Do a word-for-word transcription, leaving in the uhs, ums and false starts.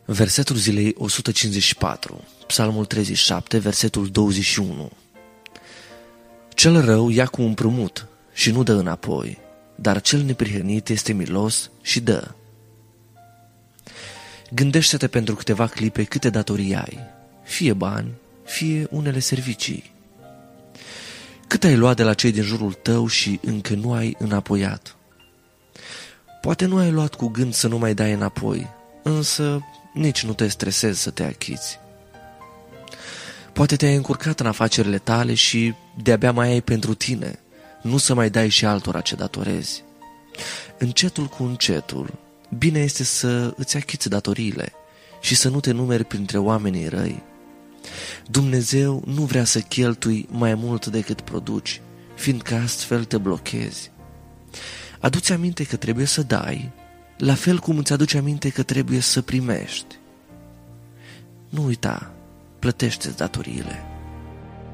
Versetul zilei o sută cincizeci și patru, Psalmul treizeci și șapte, versetul douăzeci și unu. Cel rău ia cu împrumut și nu dă înapoi, dar cel neprihănit este milos și dă. Gândește-te pentru câteva clipe câte datorii ai, fie bani, fie unele servicii. Cât ai luat de la cei din jurul tău și încă nu ai înapoiat? Poate nu ai luat cu gând să nu mai dai înapoi, însă nici nu te stresezi să te achiți. Poate te-ai încurcat în afacerile tale și de-abia mai ai pentru tine, nu să mai dai și altora ce datorezi. Încetul cu încetul, bine este să îți achiți datoriile și să nu te numeri printre oamenii răi. Dumnezeu nu vrea să cheltui mai mult decât produci, fiindcă astfel te blochezi. Adu-ți aminte că trebuie să dai, la fel cum îți aduci aminte că trebuie să primești. Nu uita, plătește-ți datoriile.